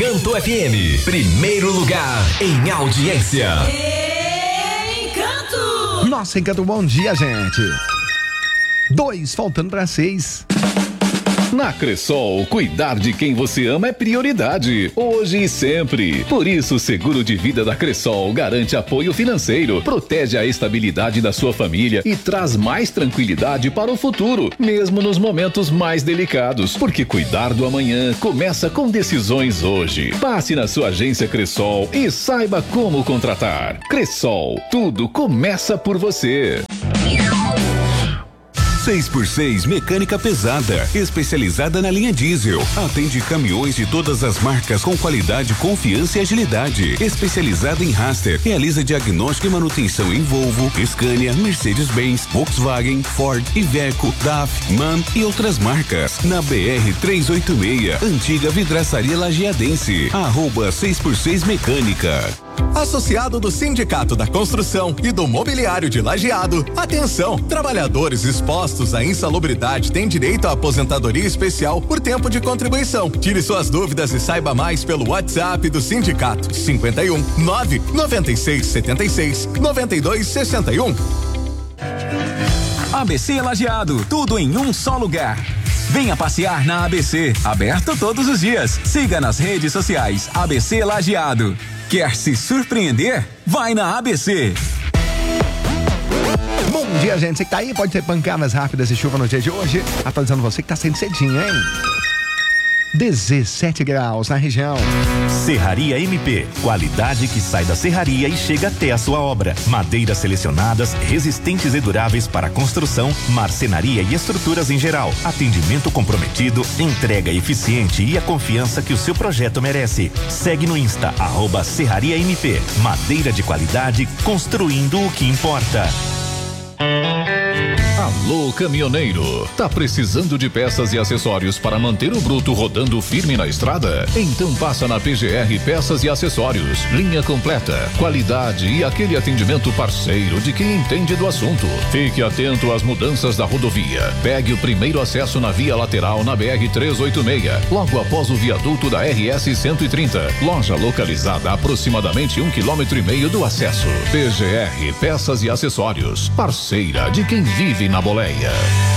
Encanto FM, primeiro lugar em audiência. Encanto! Nossa, Encanto, bom dia, gente. 2 faltando para 6. Na Cressol, cuidar de quem você ama é prioridade, hoje e sempre. Por isso, o seguro de vida da Cressol garante apoio financeiro, protege a estabilidade da sua família e traz mais tranquilidade para o futuro, mesmo nos momentos mais delicados. Porque cuidar do amanhã começa com decisões hoje. Passe na sua agência Cressol e saiba como contratar. Cressol, tudo começa por você. 6x6 Mecânica Pesada, especializada na linha diesel. Atende caminhões de todas as marcas com qualidade, confiança e agilidade. Especializada em Raster, realiza diagnóstico e manutenção em Volvo, Scania, Mercedes-Benz, Volkswagen, Ford, Iveco, DAF, MAN e outras marcas. Na BR 386, antiga vidraçaria lajeadense. @6x6 Mecânica. Associado do Sindicato da Construção e do Mobiliário de Lajeado, atenção, trabalhadores expostos à insalubridade têm direito à aposentadoria especial por tempo de contribuição. Tire suas dúvidas e saiba mais pelo WhatsApp do sindicato 51 996 76 92 61. ABC Lajeado, tudo em um só lugar. Venha passear na ABC, aberto todos os dias. Siga nas redes sociais ABC Lajeado. Quer se surpreender? Vai na ABC. Bom dia, gente. Você que tá aí, pode ter pancadas rápidas e chuva no dia de hoje. Atualizando você que tá saindo cedinho, hein? 17 graus na região. Serraria MP, qualidade que sai da serraria e chega até a sua obra. Madeiras selecionadas, resistentes e duráveis para construção, marcenaria e estruturas em geral. Atendimento comprometido, entrega eficiente e a confiança que o seu projeto merece. Segue no Insta, @Serraria MP. Madeira de qualidade, construindo o que importa. Alô, caminhoneiro, tá precisando de peças e acessórios para manter o bruto rodando firme na estrada? Então passa na PGR Peças e Acessórios, linha completa, qualidade e aquele atendimento parceiro de quem entende do assunto. Fique atento às mudanças da rodovia. Pegue o primeiro acesso na via lateral na BR 386, logo após o viaduto da RS 130. Loja localizada a aproximadamente 1,5 km do acesso. PGR Peças e Acessórios, parceira de quem vive na boleia.